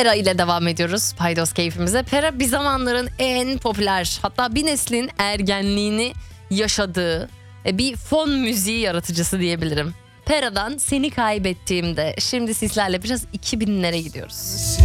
Pera ile devam ediyoruz Paydos keyfimize. Pera bir zamanların en popüler, hatta bir neslin ergenliğini yaşadığı bir fon müziği yaratıcısı diyebilirim. Pera'dan Seni Kaybettiğimde. Şimdi sizlerle biraz 2000'lere gidiyoruz.